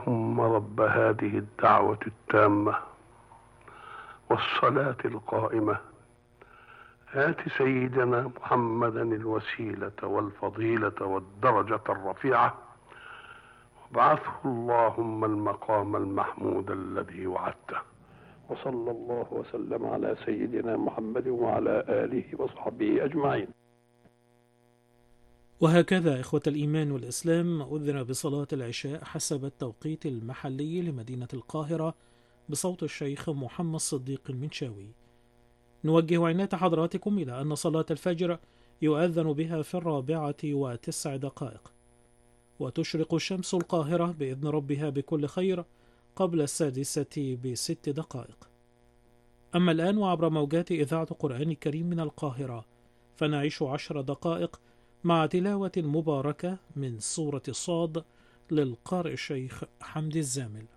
اللهم رب هذه الدعوة التامة والصلاة القائمة آت سيدنا محمدا الوسيلة والفضيلة والدرجة الرفيعة وابعثه اللهم المقام المحمود الذي وعدته. وصلى الله وسلم على سيدنا محمد وعلى آله وصحبه أجمعين. وهكذا إخوة الإيمان والإسلام أذن بصلاة العشاء حسب التوقيت المحلي لمدينة القاهرة بصوت الشيخ محمد صديق المنشاوي. نوجه عناية حضراتكم إلى أن صلاة الفجر يؤذن بها في 4:09، وتشرق الشمس القاهرة بإذن ربها بكل خير قبل 6:06. أما الآن وعبر موجات إذاعة القرآن الكريم من القاهرة فنعيش 10 دقائق مع تلاوة مباركة من سورة الصاد للقارئ الشيخ حمدي الزامل.